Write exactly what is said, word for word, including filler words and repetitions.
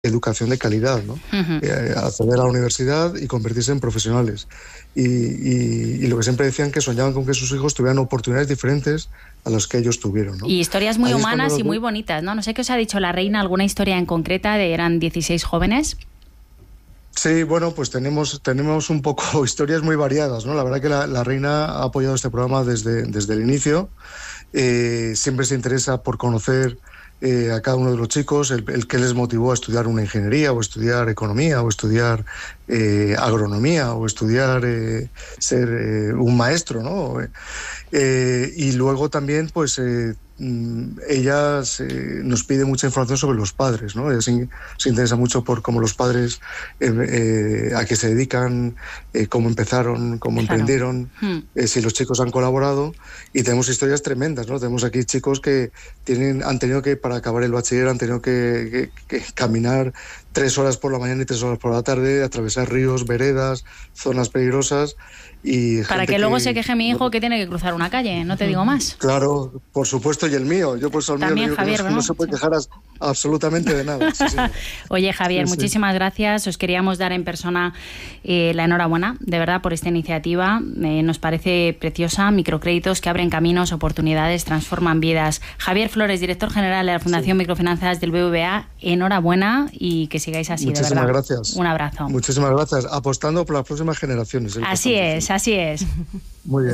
educación de calidad, ¿no? Uh-huh. Eh, acceder a la universidad y convertirse en profesionales. Y, y, y lo que siempre decían, que soñaban con que sus hijos tuvieran oportunidades diferentes a las que ellos tuvieron, ¿no? Y historias muy Ahí humanas y los... muy bonitas, ¿no? No sé qué os ha dicho la reina, alguna historia en concreta, de eran dieciséis jóvenes. Sí, bueno, pues tenemos, tenemos un poco historias muy variadas, ¿no? La verdad que la, la reina ha apoyado este programa desde, desde el inicio. Eh, siempre se interesa por conocer eh, a cada uno de los chicos, el, el que les motivó a estudiar una ingeniería, o estudiar economía, o estudiar eh, agronomía, o estudiar eh, ser eh, un maestro, ¿no? Eh, y luego también, pues, eh, ella se, nos pide mucha información sobre los padres, ¿no? Ella se, se interesa mucho por cómo los padres, eh, eh, a qué se dedican, eh, cómo empezaron, cómo claro. emprendieron, hmm. eh, si los chicos han colaborado, y tenemos historias tremendas, ¿no? Tenemos aquí chicos que tienen, han tenido que, para acabar el bachiller, han tenido que, que, que caminar tres horas por la mañana y tres horas por la tarde, atravesar ríos, veredas, zonas peligrosas. Y para que, que luego se queje mi hijo que tiene que cruzar una calle, no te digo más. Claro, por supuesto, y el mío. Yo por eso el mío También, digo Javier, que no, ¿no? no se puede quejar absolutamente de nada. Sí, sí. Oye, Javier, sí, muchísimas sí. gracias. Os queríamos dar en persona eh, la enhorabuena, de verdad, por esta iniciativa. Eh, nos parece preciosa. Microcréditos que abren caminos, oportunidades, transforman vidas. Javier Flores, director general de la Fundación sí. Microfinanzas del B B V A, enhorabuena y que sigáis así, muchísimas de verdad. Muchísimas gracias. Un abrazo. Muchísimas gracias. Apostando por las próximas generaciones. Así es, así es. Muy bien.